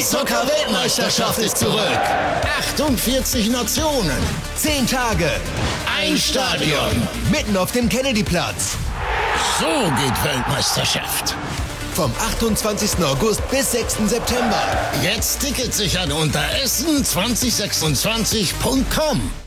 Zucker-Weltmeisterschaft ist zurück. 48 Nationen. 10 Tage. Ein Stadion. Mitten auf dem Kennedyplatz. So geht Weltmeisterschaft. Vom 28. August bis 6. September. Jetzt Tickets sichern unter essen2026.com.